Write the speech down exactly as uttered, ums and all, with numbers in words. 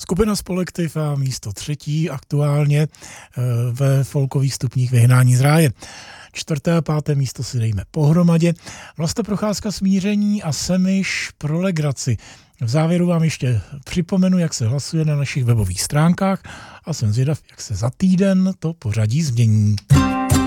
Skupina Spolektiv a místo třetí aktuálně ve folkových stupních Vyhnání z ráje. Čtvrté a páté místo si dejme pohromadě. Vlasta Procházka Smíření a Semiš pro legraci. V závěru vám ještě připomenu, jak se hlasuje na našich webových stránkách a jsem zvědav, jak se za týden to pořadí změní.